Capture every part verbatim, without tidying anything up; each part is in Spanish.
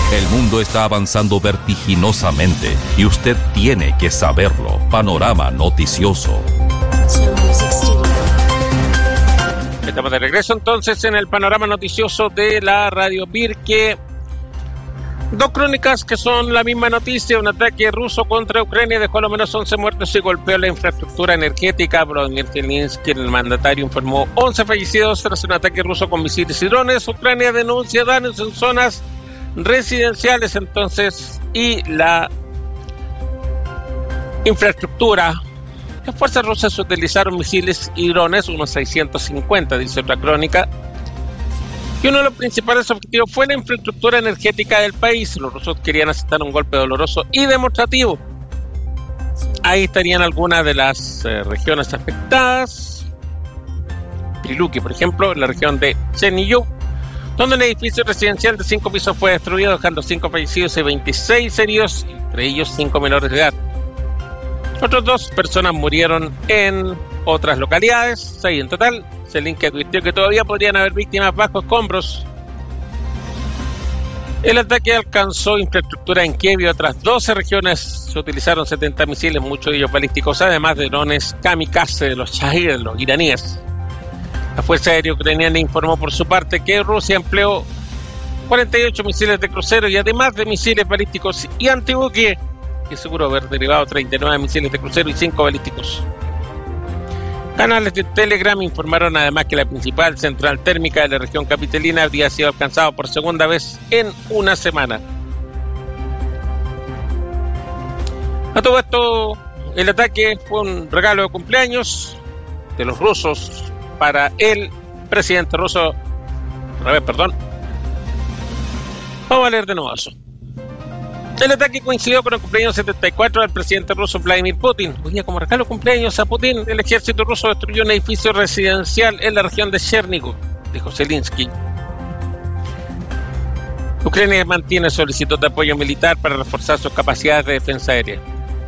El mundo está avanzando vertiginosamente y usted tiene que saberlo. Panorama Noticioso. Estamos de regreso entonces en el panorama noticioso de la Radio Pirque. Dos crónicas que son la misma noticia. Un ataque ruso contra Ucrania dejó a lo menos once muertos y golpeó la infraestructura energética. Vladimir Zelensky, el mandatario, informó once fallecidos tras un ataque ruso con misiles y drones. Ucrania denuncia daños en zonas residenciales entonces y la infraestructura. Las fuerzas rusas utilizaron misiles y drones, unos seiscientos cincuenta, dice otra crónica, y uno de los principales objetivos fue la infraestructura energética del país. Los rusos querían aceptar un golpe doloroso y demostrativo. Ahí estarían algunas de las eh, regiones afectadas. Priluki, por ejemplo, en la región de Chernihiv, donde un edificio residencial de cinco pisos fue destruido, dejando cinco fallecidos y veintiséis heridos, entre ellos cinco menores de edad. Otras dos personas murieron en otras localidades, seis en total. Zelensky advirtió que todavía podrían haber víctimas bajo escombros. El ataque alcanzó infraestructura en Kiev y otras doce regiones. Se utilizaron setenta misiles, muchos de ellos balísticos, además de drones kamikaze de los Shahir, los iraníes. La Fuerza Aérea Ucraniana informó por su parte que Rusia empleó cuarenta y ocho misiles de crucero y además de misiles balísticos y antibuque, que seguro haber derivado treinta y nueve misiles de crucero y cinco balísticos. Canales de Telegram informaron además que la principal central térmica de la región capitalina habría sido alcanzada por segunda vez en una semana. A todo esto, el ataque fue un regalo de cumpleaños de los rusos para el presidente ruso. A ver, perdón. Vamos a leer de nuevo eso. El ataque coincidió con el cumpleaños setenta y cuatro del presidente ruso Vladimir Putin. Oye, como regalo de cumpleaños a Putin, el ejército ruso destruyó un edificio residencial en la región de Chernihiv, dijo Zelensky. Ucrania mantiene solicitud de apoyo militar para reforzar sus capacidades de defensa aérea.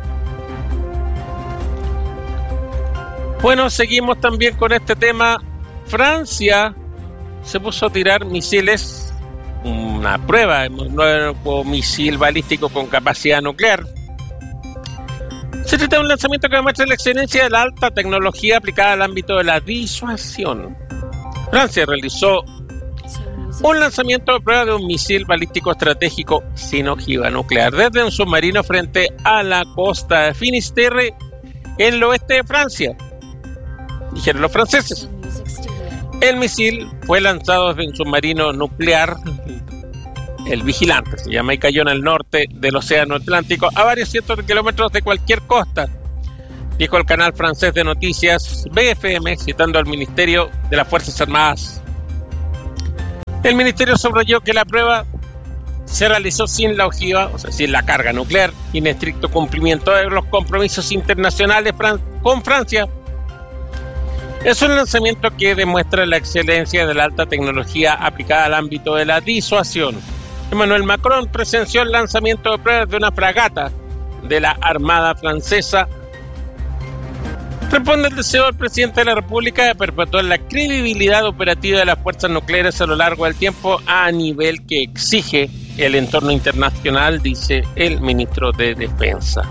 Bueno, seguimos también con este tema. Francia se puso a tirar misiles, una prueba, un nuevo misil balístico con capacidad nuclear. Se trata de un lanzamiento que demuestra la excelencia de la alta tecnología aplicada al ámbito de la disuasión. Francia realizó un lanzamiento de prueba de un misil balístico estratégico sin ojiva nuclear desde un submarino frente a la costa de Finisterre, en el oeste de Francia, dijeron los franceses. El misil fue lanzado desde un submarino nuclear, el Vigilante se llama, y cayó en el norte del Océano Atlántico, a varios cientos de kilómetros de cualquier costa, dijo el canal francés de noticias B F M, citando al Ministerio de las Fuerzas Armadas. El ministerio subrayó que la prueba se realizó sin la ojiva, o sea, sin la carga nuclear, y en estricto cumplimiento de los compromisos internacionales fran- con Francia. Es un lanzamiento que demuestra la excelencia de la alta tecnología aplicada al ámbito de la disuasión. Emmanuel Macron presenció el lanzamiento de pruebas de una fragata de la Armada Francesa. Responde el deseo del presidente de la República de perpetuar la credibilidad operativa de las fuerzas nucleares a lo largo del tiempo a nivel que exige el entorno internacional, dice el ministro de Defensa.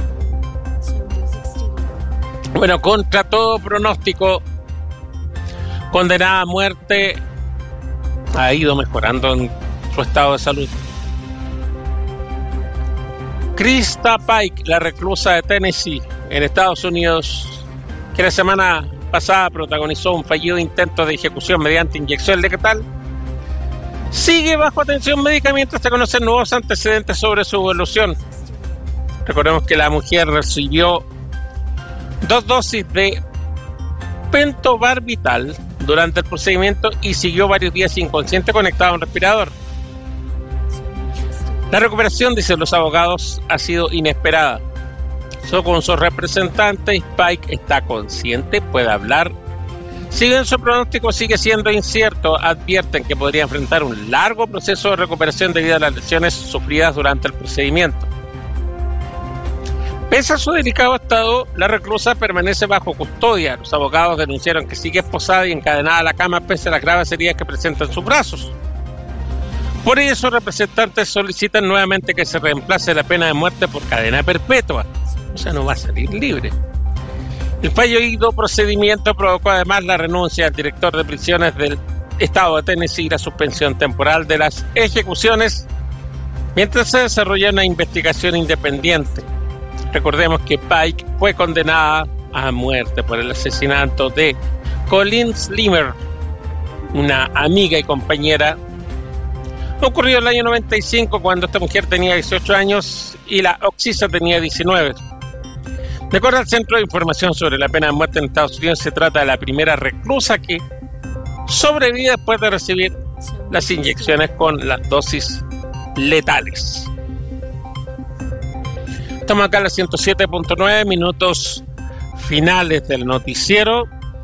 Bueno, contra todo pronóstico, condenada a muerte, ha ido mejorando en su estado de salud. Krista Pike, la reclusa de Tennessee, en Estados Unidos, que la semana pasada protagonizó un fallido intento de ejecución mediante inyección letal, sigue bajo atención médica mientras se conocen nuevos antecedentes sobre su evolución. Recordemos que la mujer recibió dos dosis de pentobarbital durante el procedimiento y siguió varios días inconsciente conectado a un respirador. La recuperación, dicen los abogados, ha sido inesperada. Según sus representantes, Spike está consciente, puede hablar. Si bien su pronóstico sigue siendo incierto, advierten que podría enfrentar un largo proceso de recuperación debido a las lesiones sufridas durante el procedimiento. Pese a su delicado estado, la reclusa permanece bajo custodia. Los abogados denunciaron que sigue esposada y encadenada a la cama pese a las graves heridas que presenta en sus brazos. Por ello, sus representantes solicitan nuevamente que se reemplace la pena de muerte por cadena perpetua. O sea, no va a salir libre. El fallido procedimiento provocó además la renuncia del director de prisiones del estado de Tennessee y la suspensión temporal de las ejecuciones mientras se desarrolla una investigación independiente. Recordemos que Pike fue condenada a muerte por el asesinato de Colleen Slimer, una amiga y compañera. Ocurrió en el año noventa y cinco, cuando esta mujer tenía dieciocho años y la Oxisa tenía diecinueve. De acuerdo al Centro de Información sobre la Pena de Muerte en Estados Unidos, se trata de la primera reclusa que sobrevive después de recibir las inyecciones con las dosis letales. Estamos acá en la ciento siete punto nueve, minutos finales del noticiero.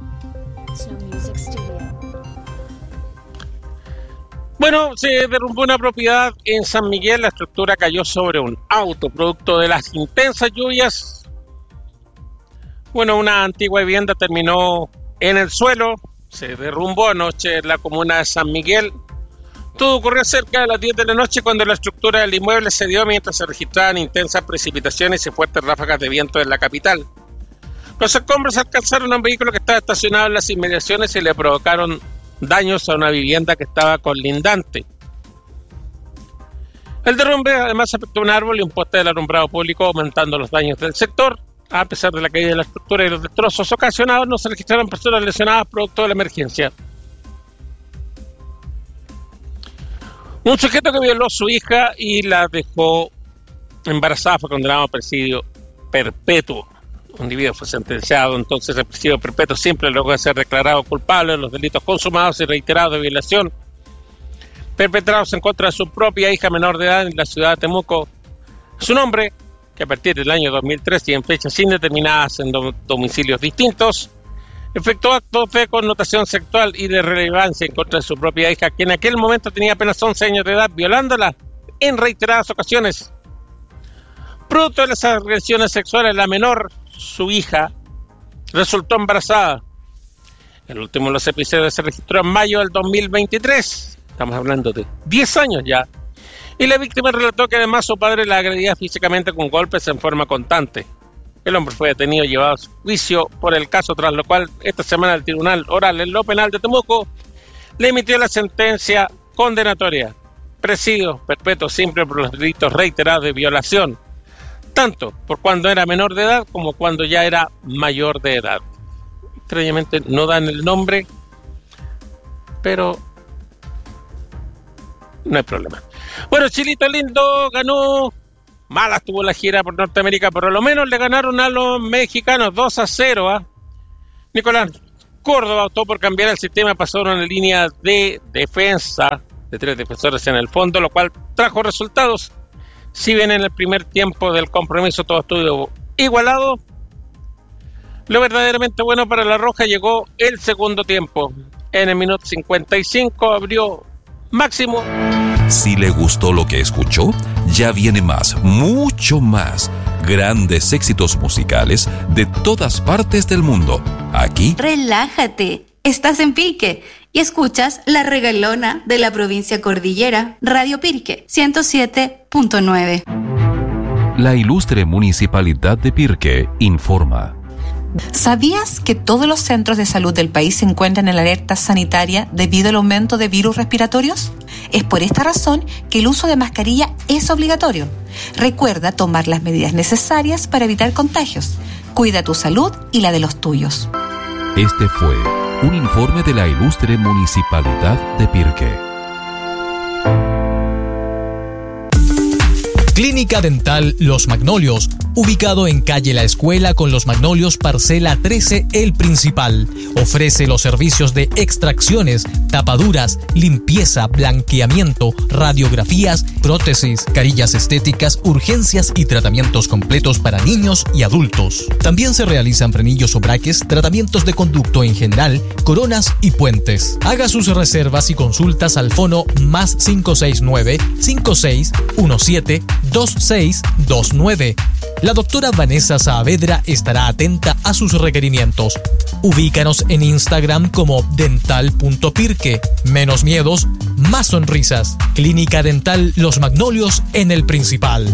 Bueno, se derrumbó una propiedad en San Miguel. La estructura cayó sobre un auto, producto de las intensas lluvias. Bueno, una antigua vivienda terminó en el suelo. Se derrumbó anoche en la comuna de San Miguel. Todo ocurrió cerca de las diez de la noche, cuando la estructura del inmueble se dio mientras se registraban intensas precipitaciones y fuertes ráfagas de viento en la capital. Los escombros alcanzaron a un vehículo que estaba estacionado en las inmediaciones y le provocaron daños a una vivienda que estaba colindante. El derrumbe además afectó un árbol y un poste del alumbrado público, aumentando los daños del sector. A pesar de la caída de la estructura y los destrozos ocasionados, no se registraron personas lesionadas producto de la emergencia. Un sujeto que violó a su hija y la dejó embarazada fue condenado a presidio perpetuo. Un individuo fue sentenciado entonces a presidio perpetuo siempre luego de ser declarado culpable de los delitos consumados y reiterados de violación perpetrados en contra de su propia hija menor de edad en la ciudad de Temuco. Su nombre, que a partir del año dos mil tres y en fechas indeterminadas en dom- domicilios distintos, efectuó actos de connotación sexual y de relevancia en contra de su propia hija, que en aquel momento tenía apenas once años de edad, violándola en reiteradas ocasiones. Producto de las agresiones sexuales, la menor, su hija, resultó embarazada. El último de los episodios se registró en mayo del dos mil veintitrés. Estamos hablando de diez años ya. Y la víctima relató que además su padre la agredía físicamente con golpes en forma constante. El hombre fue detenido y llevado a juicio por el caso, tras lo cual esta semana el Tribunal Oral en lo Penal de Temuco le emitió la sentencia condenatoria: presidio perpetuo simple por los delitos reiterados de violación, tanto por cuando era menor de edad como cuando ya era mayor de edad. Extrañamente no dan el nombre, pero no hay problema. Bueno, Chilito Lindo ganó. Mala estuvo la gira por Norteamérica, pero por lo menos le ganaron a los mexicanos dos a cero. ¿eh? Nicolás Córdoba optó por cambiar el sistema, pasó a una línea de defensa de tres defensores en el fondo, lo cual trajo resultados. Si bien en el primer tiempo del compromiso todo estuvo igualado, lo verdaderamente bueno para la Roja llegó el segundo tiempo. En el minuto cincuenta y cinco abrió Máximo. Si le gustó lo que escuchó, ya viene más, mucho más. Grandes éxitos musicales de todas partes del mundo. Aquí. Relájate, estás en Pirque y escuchas La Regalona de la provincia Cordillera, Radio Pirque, ciento siete punto nueve. La ilustre Municipalidad de Pirque informa. ¿Sabías que todos los centros de salud del país se encuentran en alerta sanitaria debido al aumento de virus respiratorios? Es por esta razón que el uso de mascarilla es obligatorio. Recuerda tomar las medidas necesarias para evitar contagios. Cuida tu salud y la de los tuyos. Este fue un informe de la ilustre Municipalidad de Pirque. Clínica Dental Los Magnolios, ubicado en calle La Escuela con Los Magnolios, parcela trece, El Principal. Ofrece los servicios de extracciones, tapaduras, limpieza, blanqueamiento, radiografías, prótesis, carillas estéticas, urgencias y tratamientos completos para niños y adultos. También se realizan frenillos o braques, tratamientos de conducto en general, coronas y puentes. Haga sus reservas y consultas al fono más cinco seis nueve, cinco seis uno siete, dos seis dos nueve. La doctora Vanessa Saavedra estará atenta a sus requerimientos. Ubícanos en Instagram como dental punto pirque. Menos miedos, más sonrisas. Clínica Dental Los Magnolios en El Principal.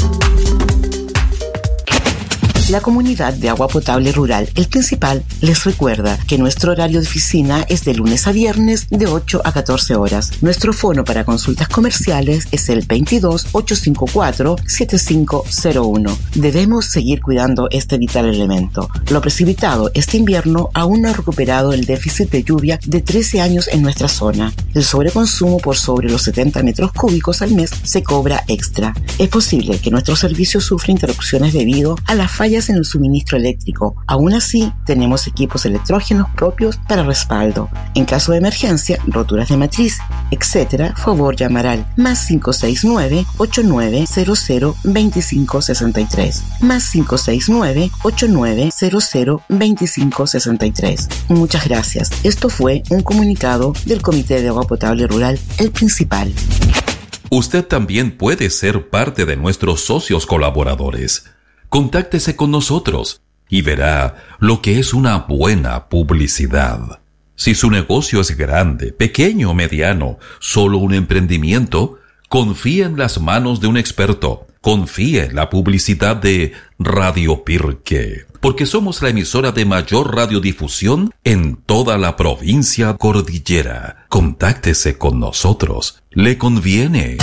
La Comunidad de Agua Potable Rural El Principal les recuerda que nuestro horario de oficina es de lunes a viernes de ocho a catorce horas. Nuestro fono para consultas comerciales es el veintidós, ochocientos cincuenta y cuatro, setenta y cinco cero uno. Debemos seguir cuidando este vital elemento. Lo precipitado este invierno aún no ha recuperado el déficit de lluvia de trece años en nuestra zona. El sobreconsumo por sobre los setenta metros cúbicos al mes se cobra extra. Es posible que nuestro servicio sufra interrupciones debido a las fallas en el suministro eléctrico. Aún así, tenemos equipos electrógenos propios para respaldo. En caso de emergencia, roturas de matriz, etcétera, favor llamar al más cinco seis nueve, ocho nueve cero cero, dos cinco seis tres, más cinco seis nueve, ocho nueve cero cero, dos cinco seis tres. Muchas gracias. Esto fue un comunicado del Comité de Agua Potable Rural El Principal. Usted también puede ser parte de nuestros socios colaboradores. Contáctese con nosotros y verá lo que es una buena publicidad. Si su negocio es grande, pequeño o mediano, solo un emprendimiento, confía en las manos de un experto. Confía en la publicidad de Radio Pirque, porque somos la emisora de mayor radiodifusión en toda la provincia cordillera. Contáctese con nosotros. Le conviene.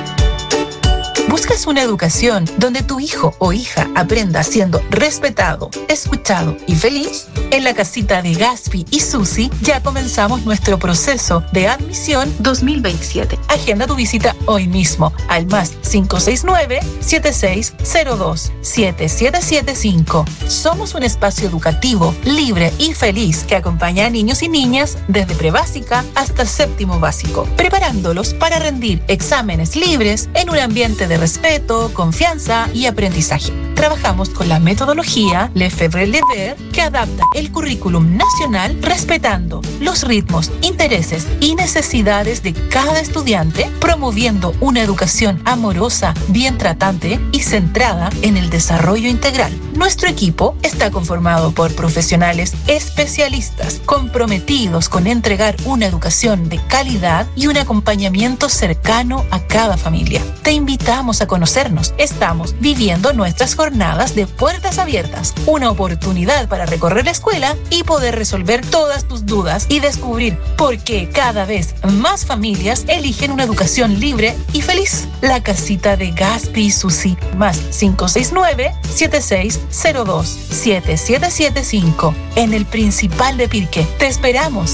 ¿Buscas una educación donde tu hijo o hija aprenda siendo respetado, escuchado y feliz? En la casita de Gaspi y Susi ya comenzamos nuestro proceso de admisión dos mil veintisiete. Agenda tu visita hoy mismo al más cinco seis nueve, siete seis cero dos, siete siete siete cinco. Somos un espacio educativo, libre y feliz que acompaña a niños y niñas desde prebásica hasta séptimo básico, preparándolos para rendir exámenes libres en un ambiente de respeto, confianza y aprendizaje. Trabajamos con la metodología Lefebvre-Lever que adapta el currículum nacional respetando los ritmos, intereses y necesidades de cada estudiante, promoviendo una educación amorosa, bien tratante y centrada en el desarrollo integral. Nuestro equipo está conformado por profesionales especialistas comprometidos con entregar una educación de calidad y un acompañamiento cercano a cada familia. Te invitamos a conocernos. Estamos viviendo nuestras jornadas de puertas abiertas, una oportunidad para recorrer la escuela y poder resolver todas tus dudas y descubrir por qué cada vez más familias eligen una educación libre y feliz. La casita de Gaspi y Susi, más cinco seis nueve, siete seis cero dos, siete siete siete cinco. En el Principal de Pirque. Te esperamos.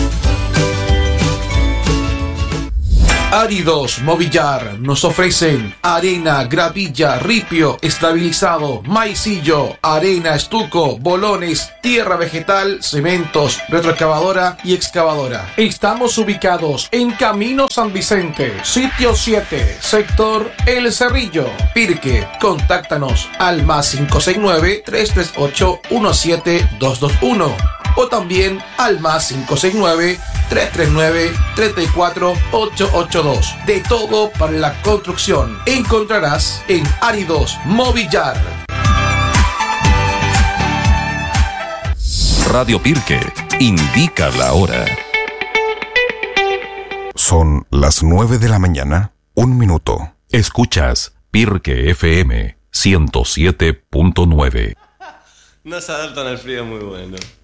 Áridos Movillar nos ofrecen arena, gravilla, ripio, estabilizado, maicillo, arena, estuco, bolones, tierra vegetal, cementos, retroexcavadora y excavadora. Estamos ubicados en Camino San Vicente, sitio siete, sector El Cerrillo, Pirque. Contáctanos al más cinco seis nueve, tres tres ocho, uno siete dos dos uno o también al más cinco seis nueve, tres tres nueve, tres cuatro ocho ocho dos. De todo para la construcción encontrarás en Áridos Movillar. Radio Pirque indica la hora. Son las nueve de la mañana, un minuto. Escuchas Pirque F M ciento siete punto nueve. No se adaptan al frío, muy bueno.